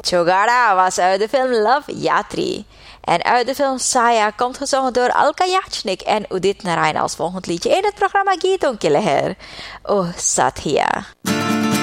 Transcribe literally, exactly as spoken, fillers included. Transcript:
Chogara was uit de film Love Yatri. En uit de film Saya komt gezongen door Alka Yachnik en Udit Narayan als volgend liedje in het programma Geeton Killeher. Oh, Satya.